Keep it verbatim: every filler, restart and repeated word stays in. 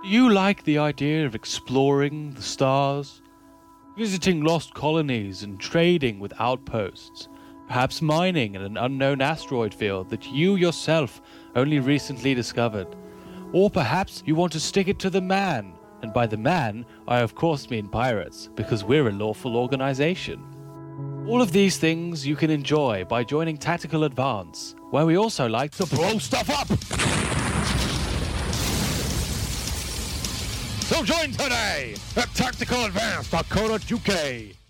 Do you like the idea of exploring the stars, visiting lost colonies and trading with outposts, perhaps mining in an unknown asteroid field that you yourself only recently discovered? Or perhaps you want to stick it to the man, and by the man, I of course mean pirates, because we're a lawful organization. All of these things you can enjoy by joining Tactical Advance, where we also like to blow stuff up! So join today at tactical advance dot co dot U K.